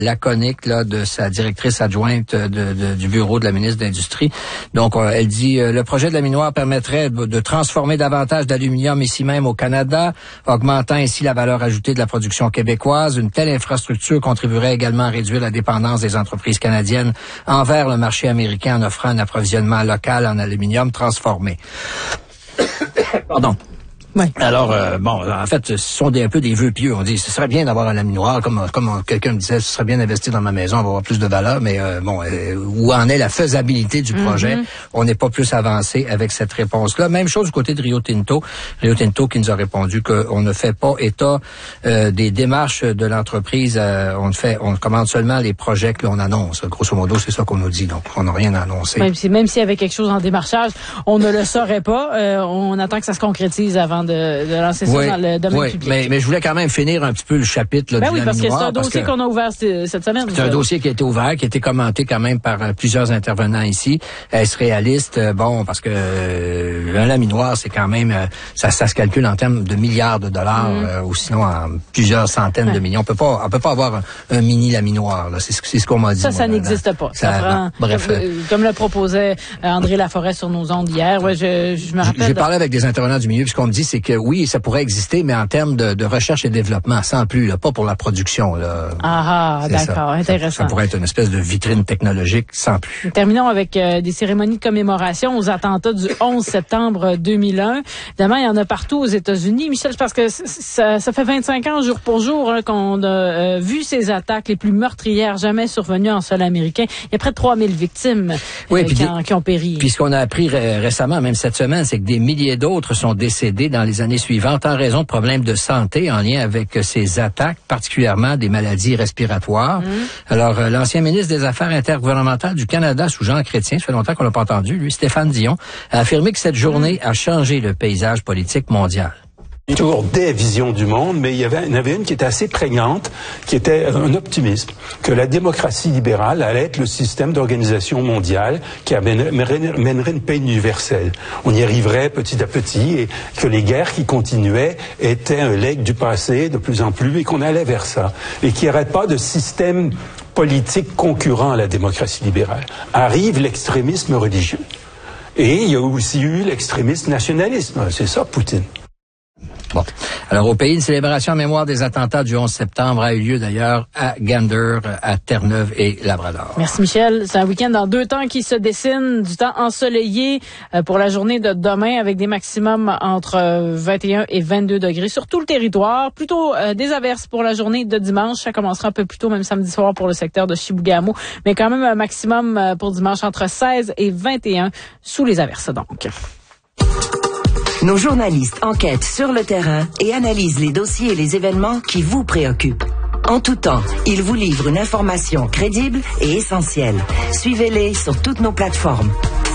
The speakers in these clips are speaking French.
laconique là de sa directrice adjointe du bureau de la ministre de l'Industrie. Donc, elle dit le projet de la minoire permettrait de transformer davantage d'aluminium ici même au Canada, augmentant ainsi la valeur ajoutée de la production québécoise. Une telle infrastructure contribuerait également à réduire la dépendance des entreprises canadiennes envers le marché américain en offrant un approvisionnement local en aluminium transformé. Pardon. Oui. Alors, en fait, ce sont un peu des vœux pieux. On dit, ce serait bien d'avoir un minoire, comme quelqu'un me disait, ce serait bien d'investir dans ma maison, on va avoir plus de valeur, mais où en est la faisabilité du projet? On n'est pas plus avancé avec cette réponse-là. Même chose du côté de Rio Tinto. Rio Tinto qui nous a répondu qu'on ne fait pas état des démarches de l'entreprise. On commande seulement les projets que l'on annonce. Grosso modo, c'est ça qu'on nous dit. Donc, on n'a rien à annoncer. Même s'il y avait quelque chose en démarchage, on ne le saurait pas. On attend que ça se concrétise avant de lancer ça dans le domaine public. Mais je voulais quand même finir un petit peu le chapitre là, oui, parce que c'est un dossier qu'on a ouvert cette semaine. C'est un dossier qui a été ouvert, qui a été commenté quand même par plusieurs intervenants ici. Est-ce réaliste? Parce que un laminoir, c'est quand même ça se calcule en termes de milliards de dollars ou sinon en plusieurs centaines de millions. On peut pas avoir un mini laminoir. Là. C'est ce qu'on m'a dit. Ça n'existe pas. Bref. Comme le proposait André Laforêt sur nos ondes hier. Ouais, je me rappelle. J'ai parlé avec des intervenants du milieu, puis ce qu'on me dit, c'est que oui, ça pourrait exister, mais en termes de recherche et développement, sans plus, là, pas pour la production. Là. D'accord, intéressant. Ça pourrait être une espèce de vitrine technologique sans plus. Terminons avec des cérémonies de commémoration aux attentats du 11 septembre 2001. Évidemment, il y en a partout aux États-Unis. Michel, parce que ça fait 25 ans, jour pour jour, qu'on a vu ces attaques les plus meurtrières jamais survenues en sol américain. Il y a près de 3000 victimes qui ont péri. Puis ce qu'on a appris récemment, même cette semaine, c'est que des milliers d'autres sont décédés dans les années suivantes en raison de problèmes de santé en lien avec ces attaques, particulièrement des maladies respiratoires. Alors, l'ancien ministre des Affaires intergouvernementales du Canada sous Jean Chrétien, ça fait longtemps qu'on l'a pas entendu, lui, Stéphane Dion, a affirmé que cette journée a changé le paysage politique mondial. Il y a toujours des visions du monde, mais il y en avait une qui était assez prégnante, qui était un optimisme, que la démocratie libérale allait être le système d'organisation mondiale qui mènerait une paix universelle. On y arriverait petit à petit et que les guerres qui continuaient étaient un legs du passé de plus en plus et qu'on allait vers ça. Et qu'il n'y aurait pas de système politique concurrent à la démocratie libérale. Arrive l'extrémisme religieux. Et il y a aussi eu l'extrémisme nationalisme. C'est ça, Poutine. Bon. Alors, au pays, une célébration en mémoire des attentats du 11 septembre a eu lieu d'ailleurs à Gander, à Terre-Neuve et Labrador. Merci Michel. C'est un week-end dans 2 temps qui se dessine, du temps ensoleillé pour la journée de demain avec des maximums entre 21 et 22 degrés sur tout le territoire. Plutôt des averses pour la journée de dimanche. Ça commencera un peu plus tôt, même samedi soir pour le secteur de Chibougamau. Mais quand même un maximum pour dimanche entre 16 et 21 sous les averses donc. Nos journalistes enquêtent sur le terrain et analysent les dossiers et les événements qui vous préoccupent. En tout temps, ils vous livrent une information crédible et essentielle. Suivez-les sur toutes nos plateformes.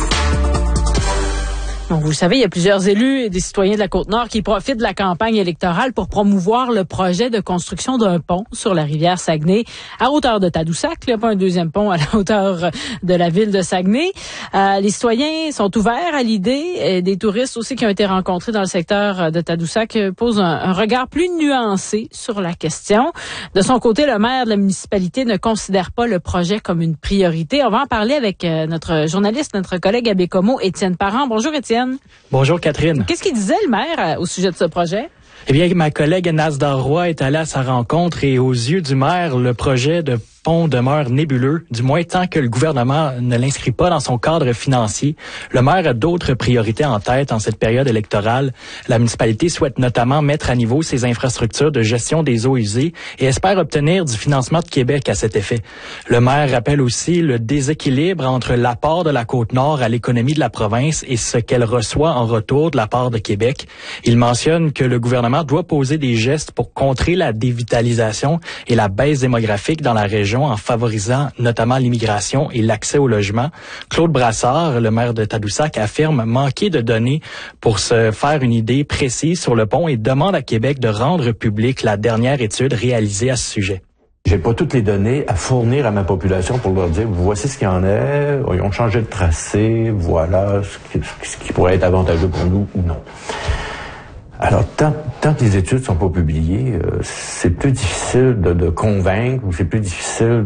Bon, vous le savez, il y a plusieurs élus et des citoyens de la Côte-Nord qui profitent de la campagne électorale pour promouvoir le projet de construction d'un pont sur la rivière Saguenay à hauteur de Tadoussac. Il n'y a pas un deuxième pont à la hauteur de la ville de Saguenay. Les citoyens sont ouverts à l'idée. Des touristes aussi qui ont été rencontrés dans le secteur de Tadoussac posent un regard plus nuancé sur la question. De son côté, le maire de la municipalité ne considère pas le projet comme une priorité. On va en parler avec notre journaliste, notre collègue à Bécomo, Étienne Parent. Bonjour Étienne. Bonjour Catherine. Qu'est-ce qu'il disait le maire au sujet de ce projet? Eh bien, ma collègue Nasdar Roy est allée à sa rencontre et aux yeux du maire, le projet de pont demeure nébuleux, du moins tant que le gouvernement ne l'inscrit pas dans son cadre financier. Le maire a d'autres priorités en tête en cette période électorale. La municipalité souhaite notamment mettre à niveau ses infrastructures de gestion des eaux usées et espère obtenir du financement de Québec à cet effet. Le maire rappelle aussi le déséquilibre entre l'apport de la Côte-Nord à l'économie de la province et ce qu'elle reçoit en retour de la part de Québec. Il mentionne que le gouvernement doit poser des gestes pour contrer la dévitalisation et la baisse démographique dans la région en favorisant notamment l'immigration et l'accès au logement. Claude Brassard, le maire de Tadoussac, affirme manquer de données pour se faire une idée précise sur le pont et demande à Québec de rendre publique la dernière étude réalisée à ce sujet. J'ai pas toutes les données à fournir à ma population pour leur dire voici ce qu'il y en est, ils ont changé de tracé, voilà ce qui pourrait être avantageux pour nous ou non. Alors, tant que les études sont pas publiées, c'est plus difficile de convaincre ou c'est plus difficile